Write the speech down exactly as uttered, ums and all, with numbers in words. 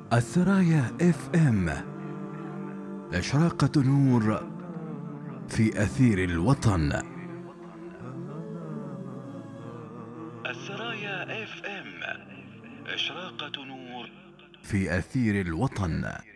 السرايا اف ام، إشراقة نور في أثير الوطن. السرايا اف ام، إشراقة نور في أثير الوطن.